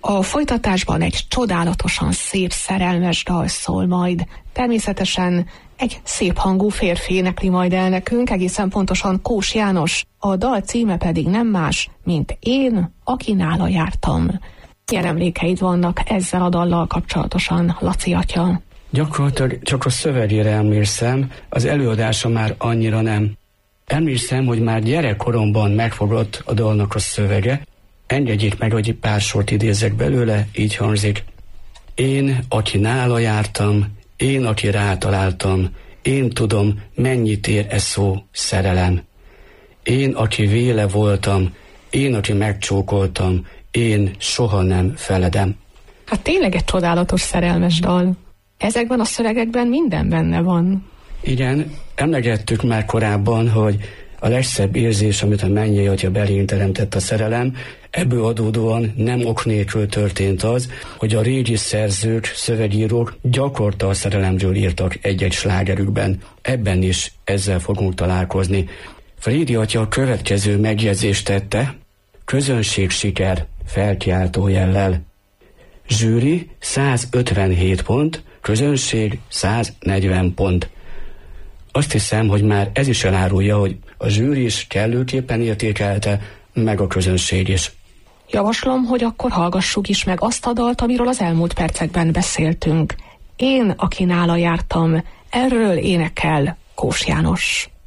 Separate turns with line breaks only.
A folytatásban egy csodálatosan szép szerelmes dal szól majd. Természetesen egy szép hangú férfi énekli majd el nekünk, egészen pontosan Kós János. A dal címe pedig nem más, mint Én, aki nála jártam. Milyen emlékeid vannak ezzel a dallal kapcsolatosan, Laci atya?
Gyakorlatilag csak a szövegére emlékszem, az előadása már annyira nem. Emlékszem, hogy már gyerekkoromban megfogott a dalnak a szövege. Engedjék meg, hogy egy pár sort idézek belőle, így hangzik. Én, aki nála jártam, én, aki rátaláltam, én tudom, mennyit ér e szó szerelem. Én, aki véle voltam, én, aki megcsókoltam, én soha nem feledem.
Hát tényleg egy csodálatos szerelmes dal. Ezekben a szövegekben minden benne van.
Igen, emlegettük már korábban, hogy a legszebb érzés, amit a mennyei atya belénk teremtett a szerelem, ebből adódóan nem ok nélkül történt az, hogy a régi szerzők, szövegírók gyakorta a szerelemről írtak egy-egy slágerükben. Ebben is ezzel fogunk találkozni. Frédi atya a következő megjegyzést tette: közönségsiker felkiáltó jellel. Zsűri 157 pont, közönség 140 pont. Azt hiszem, hogy már ez is elárulja, hogy a zsűri is kellőképpen értékelte, meg a közönség is.
Javaslom, hogy akkor hallgassuk is meg azt a dalt, amiről az elmúlt percekben beszéltünk. Én, aki nála jártam, erről énekel Kós János.